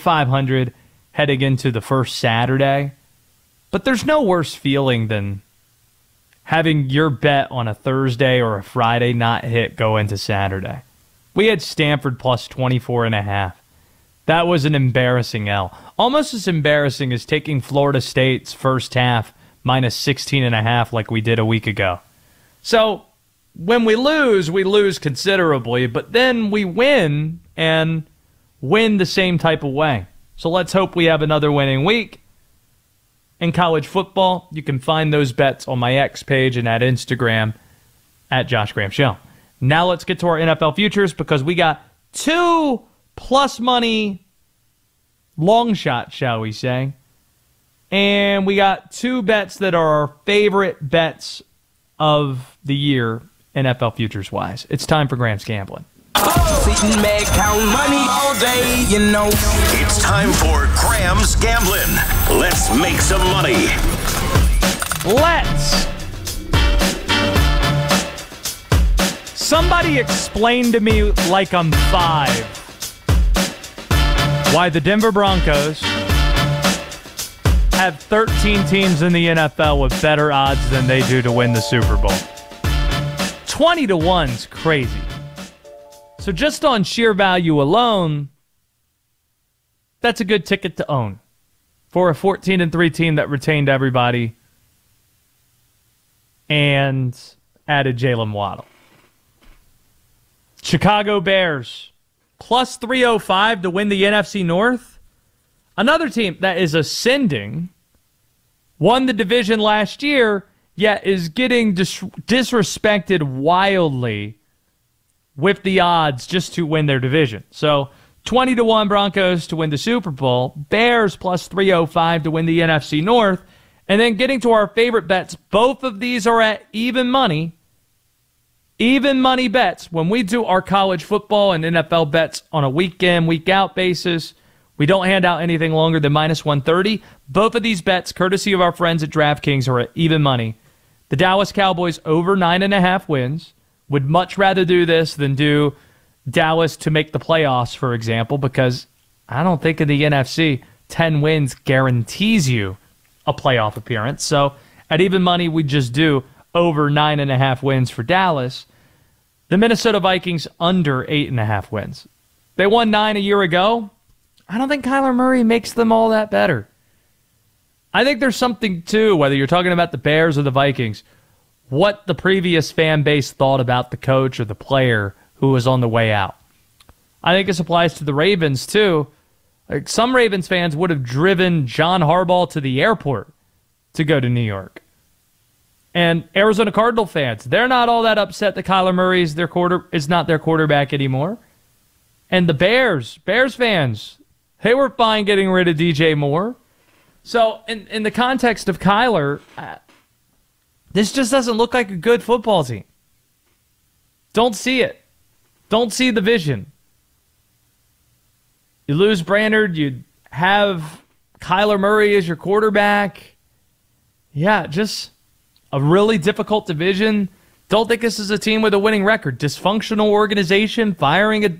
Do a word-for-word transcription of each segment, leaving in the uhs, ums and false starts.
five hundred heading into the first Saturday. But there's no worse feeling than having your bet on a Thursday or a Friday not hit go into Saturday. We had Stanford plus twenty-four and a half. That was an embarrassing L. Almost as embarrassing as taking Florida State's first half minus sixteen and a half like we did a week ago. So when we lose, we lose considerably, but then we win and win the same type of way. So let's hope we have another winning week. In college football, you can find those bets on my X page and at Instagram at Josh Graham Show. Now let's get to our N F L futures because we got two plus money long shots, shall we say. And we got two bets that are our favorite bets of the year, N F L futures-wise. It's time for Graham's Gambling. Sitting back, count money all day, you know. It's time for Graham's Gambling. Let's make some money. Let's. Somebody explain to me like I'm five why the Denver Broncos have thirteen teams in the N F L with better odds than they do to win the Super Bowl. twenty to one's crazy. So just on sheer value alone, that's a good ticket to own for a fourteen and three team that retained everybody and added Jalen Waddle. Chicago Bears, plus three oh five to win the N F C North. Another team that is ascending, won the division last year, yet is getting dis- disrespected wildly with the odds just to win their division. So twenty to one Broncos to win the Super Bowl, Bears plus three oh five to win the N F C North, and then getting to our favorite bets, both of these are at even money. Even money bets. When we do our college football and N F L bets on a week in, week out basis, we don't hand out anything longer than minus one thirty. Both of these bets, courtesy of our friends at DraftKings, are at even money. The Dallas Cowboys over nine and a half wins. Would much rather do this than do Dallas to make the playoffs, for example, because I don't think in the N F C, ten wins guarantees you a playoff appearance. So at even money, we just do over nine and a half wins for Dallas. The Minnesota Vikings under eight and a half wins. They won nine a year ago. I don't think Kyler Murray makes them all that better. I think there's something, too, whether you're talking about the Bears or the Vikings, what the previous fan base thought about the coach or the player who was on the way out. I think this applies to the Ravens, too. Like, some Ravens fans would have driven John Harbaugh to the airport to go to New York. And Arizona Cardinal fans, they're not all that upset that Kyler Murray is, their quarter, is not their quarterback anymore. And the Bears, Bears fans, they were fine getting rid of D J Moore. So in, in the context of Kyler, uh, this just doesn't look like a good football team. Don't see it. Don't see the vision. You lose Brannard, you have Kyler Murray as your quarterback. Yeah, just a really difficult division. Don't think this is a team with a winning record. Dysfunctional organization, firing a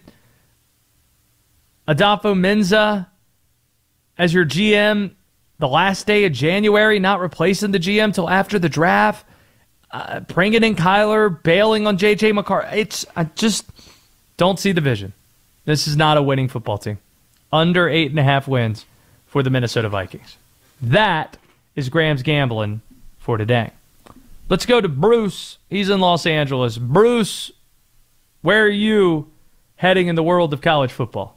Adolfo Menza as your G M the last day of January, not replacing the G M till after the draft, uh, bringing in Kyler, bailing on J J McCarthy. It's, I just don't see the vision. This is not a winning football team. Under eight and a half wins for the Minnesota Vikings. That is Graham's Gambling for today. Let's go to Bruce. He's in Los Angeles. Bruce, where are you heading in the world of college football?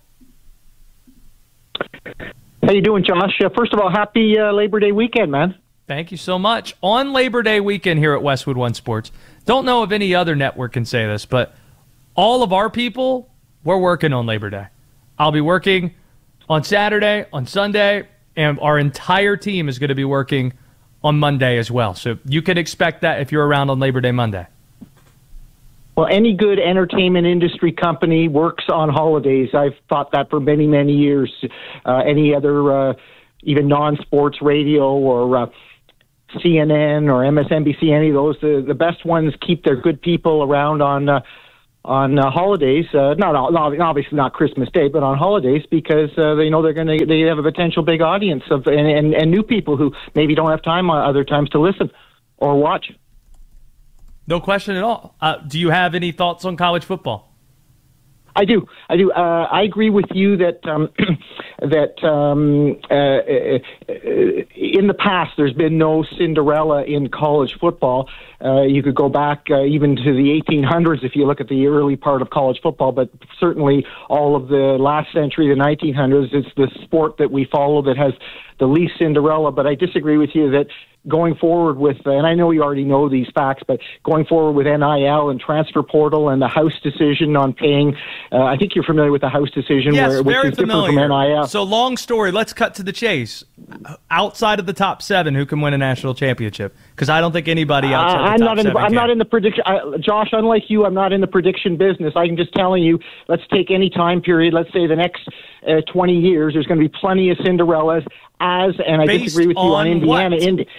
How you doing, Josh? Uh, first of all, happy uh, Labor Day weekend, man. Thank you so much. On Labor Day weekend here at Westwood One Sports, don't know if any other network can say this, but all of our people, we're working on Labor Day. I'll be working on Saturday, on Sunday, and our entire team is going to be working on Monday as well. So you can expect that if you're around on Labor Day Monday. Well, any good entertainment industry company works on holidays. I've thought that for many, many years. Uh, any other, uh, even non-sports radio or uh, C N N or M S N B C, any of those, the, the best ones keep their good people around on uh, on uh, holidays, uh, not obviously not Christmas Day, but on holidays, because uh, they know they're going to they have a potential big audience of and, and, and new people who maybe don't have time other times to listen or watch. No question at all. Uh, do you have any thoughts on college football? I do. I do. Uh, I agree with you that um, that um, uh, in the past there's been no Cinderella in college football. Uh, you could go back uh, even to the eighteen hundreds if you look at the early part of college football, but certainly all of the last century, the nineteen hundreds, it's the sport that we follow that has the least Cinderella. But I disagree with you that going forward with, and I know you already know these facts, but going forward with N I L and transfer portal and the House decision on paying, uh, I think you're familiar with the House decision, yes, where, which very is different familiar. from N I L. So long story, let's cut to the chase. Outside of the top seven, who can win a national championship? Because I don't think anybody outside uh, the I'm top not in seven the, I'm can. not in the prediction. Uh, Josh, unlike you, I'm not in the prediction business. I'm just telling you, let's take any time period, let's say the next uh, twenty years, there's going to be plenty of Cinderellas as, and I Based disagree with you on, on Indiana. what? Indi-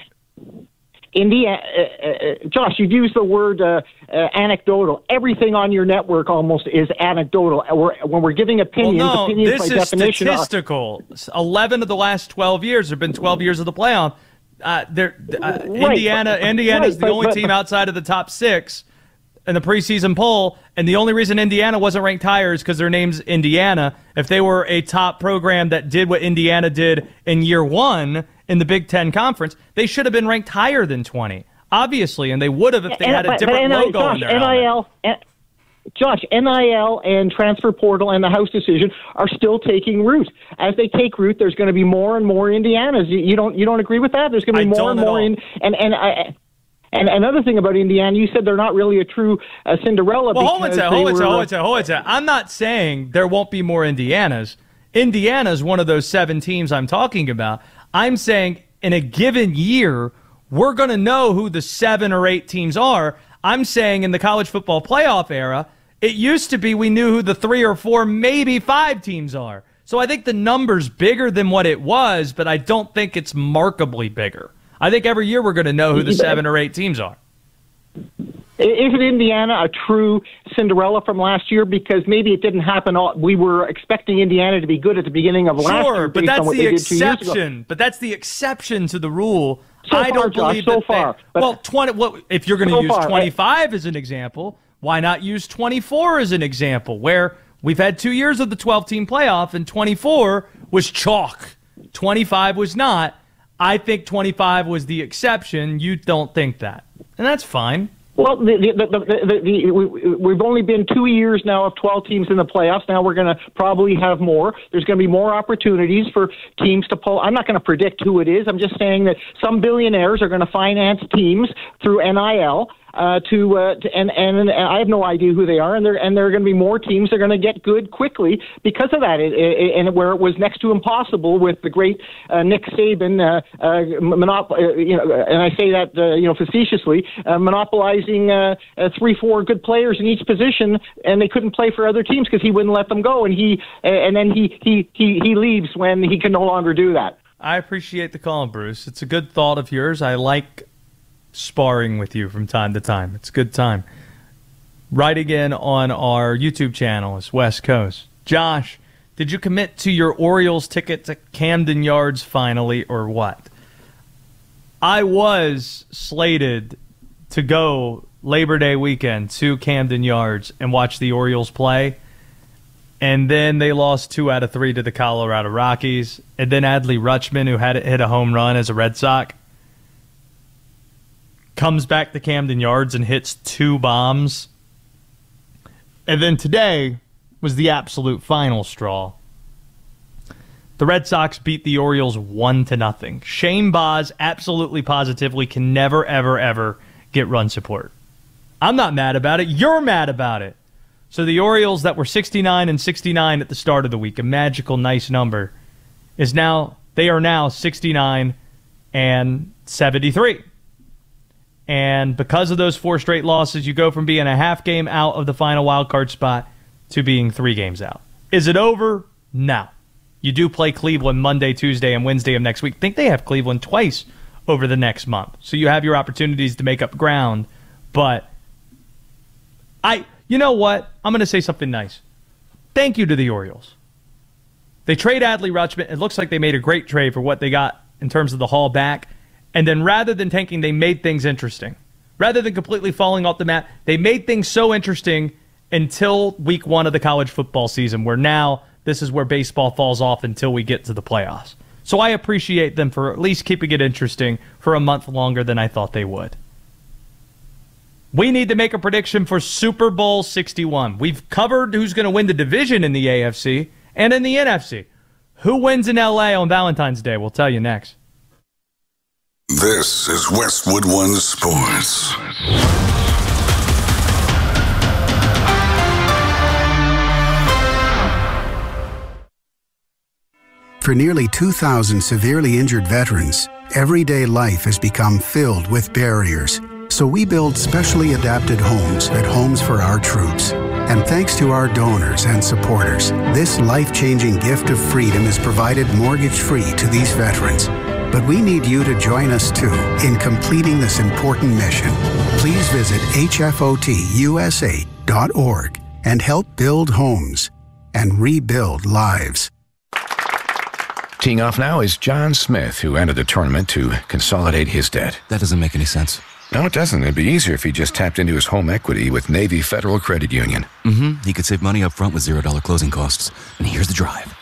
Indiana, uh, uh, Josh, you've used the word uh, uh, anecdotal. Everything on your network almost is anecdotal. We're, when we're giving opinions, well, no, opinions this by is definition are statistical. Eleven of the last twelve years there have been twelve years of the playoff. Uh, there, uh, Right, Indiana, but- Indiana is right, the but- only but- team outside of the top six in the preseason poll, and the only reason Indiana wasn't ranked higher is because their name's Indiana. If they were a top program that did what Indiana did in year one in the Big Ten Conference, they should have been ranked higher than twenty, obviously, and they would have if they And- had a but- different but N I logo Josh, in their N I helmet. L, N- Josh, N I L and transfer portal and the House decision are still taking root. As they take root, there's going to be more and more Indianas. You, you don't you don't agree with that? There's going to be I more don't and at more all. in and and I. And another thing about Indiana, you said they're not really a true uh, Cinderella. Well, hold on a because second, they hold on a second, were, hold on a second, hold on a second. I'm not saying there won't be more Indianas. Indiana's one of those seven teams I'm talking about. I'm saying in a given year, we're going to know who the seven or eight teams are. I'm saying in the college football playoff era, it used to be we knew who the three or four, maybe five teams are. So I think the number's bigger than what it was, but I don't think it's markedly bigger. I think every year we're going to know who the seven or eight teams are. Is it Indiana a true Cinderella from last year? Because maybe it didn't happen. All, we were expecting Indiana to be good at the beginning of last year. Sure, but based on that's what the they did two years ago. exception. But that's the exception to the rule. So I far, don't Josh, believe so that far. They, But- well, twenty. What if you're going to So use far, I- twenty-five as an example? Why not use twenty-four as an example? Where we've had two years of the twelve-team playoff, and twenty-four was chalk, twenty-five was not. I think twenty-five was the exception. You don't think that, and that's fine. Well, the, the, the, the, the, we, we've only been two years now of twelve teams in the playoffs. Now we're going to probably have more. There's going to be more opportunities for teams to pull. I'm not going to predict who it is. I'm just saying that some billionaires are going to finance teams through N I L. Uh, to, uh, to and, and and I have no idea who they are, and there and there are going to be more teams that are going to get good quickly because of that. It, it, and where it was next to impossible with the great uh, Nick Saban, uh, uh, monop- uh, you know, and I say that uh, you know facetiously, uh, monopolizing uh, uh, three, four good players in each position, and they couldn't play for other teams because he wouldn't let them go, and he uh, and then he he he he leaves when he can no longer do that. I appreciate the call, Bruce. It's a good thought of yours. I like sparring with you from time to time. It's a good time. Right again on our YouTube channel is West Coast. Josh, did you commit to your Orioles ticket to Camden Yards finally, or what? I was slated to go Labor Day weekend to Camden Yards and watch the Orioles play, and then they lost two out of three to the Colorado Rockies, and then Adley Rutschman, who had hit a home run as a Red Sox, comes back to Camden Yards and hits two bombs. And then today was the absolute final straw. The Red Sox beat the Orioles one to nothing. Shane Baz absolutely positively can never, ever, ever get run support. I'm not mad about it. You're mad about it. So the Orioles that were sixty-nine and sixty-nine at the start of the week, a magical, nice number, is now, they are now sixty-nine and seventy-three. And because of those four straight losses, you go from being a half game out of the final wild card spot to being three games out. Is it over? No. You do play Cleveland Monday, Tuesday, and Wednesday of next week. I think they have Cleveland twice over the next month. So you have your opportunities to make up ground. But I, You know what? I'm going to say something nice. Thank you to the Orioles. They trade Adley Rutschman. It looks like they made a great trade for what they got in terms of the haul back. And then rather than tanking, they made things interesting. Rather than completely falling off the map, they made things so interesting until week one of the college football season, where now this is where baseball falls off until we get to the playoffs. So I appreciate them for at least keeping it interesting for a month longer than I thought they would. We need to make a prediction for Super Bowl sixty-one. We've covered who's going to win the division in the A F C and in the N F C. Who wins in L A on Valentine's Day? We'll tell you next. This is Westwood One Sports. For nearly two thousand severely injured veterans, everyday life has become filled with barriers. So we build specially adapted homes at Homes for Our Troops. And thanks to our donors and supporters, this life-changing gift of freedom is provided mortgage-free to these veterans. But we need you to join us, too, in completing this important mission. Please visit H F O T U S A dot org and help build homes and rebuild lives. Teeing off now is John Smith, who entered the tournament to consolidate his debt. That doesn't make any sense. No, it doesn't. It'd be easier if he just tapped into his home equity with Navy Federal Credit Union. Mm-hmm. He could save money up front with zero dollar closing costs. And here's the drive.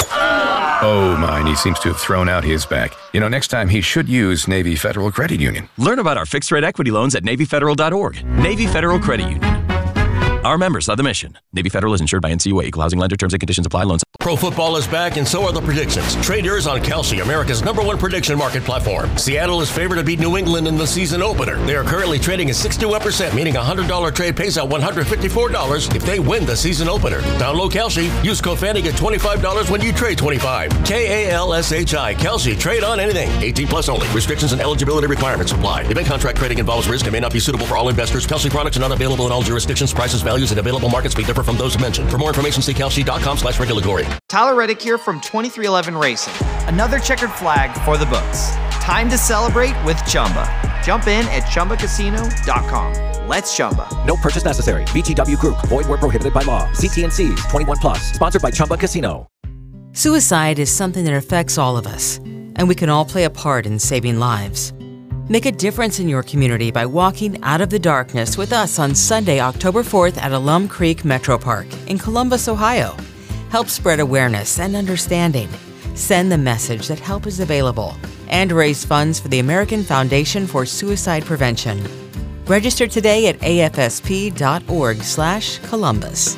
Oh, mine. He seems to have thrown out his back. You know, next time he should use Navy Federal Credit Union. Learn about our fixed-rate equity loans at Navy Federal dot org. Navy Federal Credit Union. Our members are the mission. Navy Federal is insured by N C U A. Equal housing lender. Terms and conditions apply. Loans. Pro football is back, and so are the predictions. Trade yours on Kalshi, America's number one prediction market platform. Seattle is favored to beat New England in the season opener. They are currently trading at sixty-one percent, meaning a one hundred dollars trade pays out one hundred fifty-four dollars if they win the season opener. Download Kalshi. Use code Fanny, get twenty-five dollars when you trade twenty-five. K A L S H I. Kalshi. Trade on anything. eighteen plus only. Restrictions and eligibility requirements apply. Event contract trading involves risk and may not be suitable for all investors. Kalshi products are not available in all jurisdictions. Prices, values, and available markets may differ from those mentioned. For more information, see Kalshi dot com slash regulatory. Tyler Reddick here from twenty-three eleven Racing. Another checkered flag for the books. Time to celebrate with Chumba. Jump in at Chumba Casino dot com. Let's Chumba. No purchase necessary. V G W Group. Void where prohibited by law. See T and C's. twenty-one plus. Sponsored by Chumba Casino. Suicide is something that affects all of us, and we can all play a part in saving lives. Make a difference in your community by walking out of the darkness with us on Sunday, October fourth at Alum Creek Metro Park in Columbus, Ohio. Help spread awareness and understanding. Send the message that help is available and raise funds for the American Foundation for Suicide Prevention. Register today at A F S P dot org slash Columbus.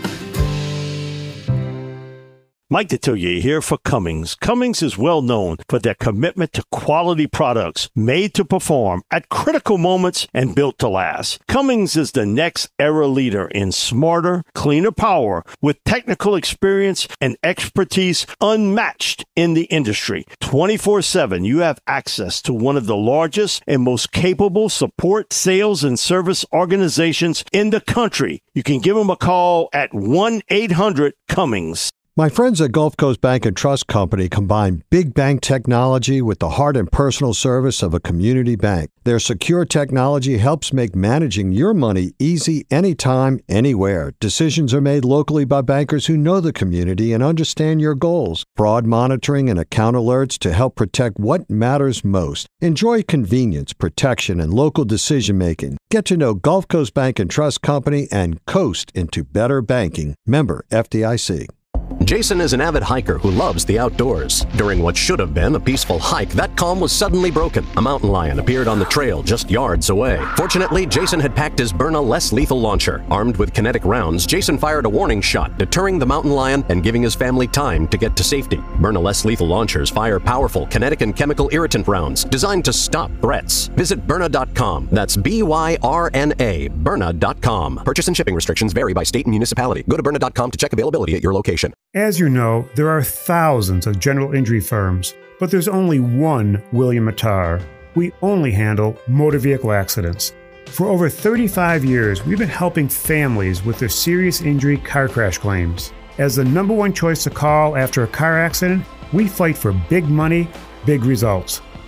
Mike Detillier here for Cummins. Cummins is well known for their commitment to quality products made to perform at critical moments and built to last. Cummins is the next era leader in smarter, cleaner power with technical experience and expertise unmatched in the industry. twenty-four seven, you have access to one of the largest and most capable support, sales, and service organizations in the country. You can give them a call at one eight hundred Cummins. My friends at Gulf Coast Bank and Trust Company combine big bank technology with the heart and personal service of a community bank. Their secure technology helps make managing your money easy anytime, anywhere. Decisions are made locally by bankers who know the community and understand your goals. Fraud monitoring and account alerts to help protect what matters most. Enjoy convenience, protection, and local decision-making. Get to know Gulf Coast Bank and Trust Company and coast into better banking. Member F D I C. Jason is an avid hiker who loves the outdoors. During what should have been a peaceful hike, that calm was suddenly broken. A mountain lion appeared on the trail just yards away. Fortunately, Jason had packed his Byrna less lethal launcher. Armed with kinetic rounds, Jason fired a warning shot, deterring the mountain lion and giving his family time to get to safety. Byrna less lethal launchers fire powerful kinetic and chemical irritant rounds designed to stop threats. Visit Byrna dot com. That's B Y R N A, Byrna dot com. Purchase and shipping restrictions vary by state and municipality. Go to Byrna dot com to check availability at your location. As you know, there are thousands of general injury firms, but there's only one William Mattar. We only handle motor vehicle accidents. For over thirty-five years, we've been helping families with their serious injury car crash claims. As the number one choice to call after a car accident, we fight for big money, big results.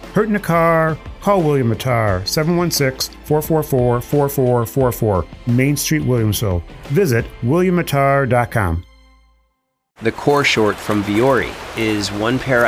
Hurt in a car? Call William Mattar, seven one six, four four four, four four four four, Main Street, Williamsville. Visit william mattar dot com. The core short from Viore is one pair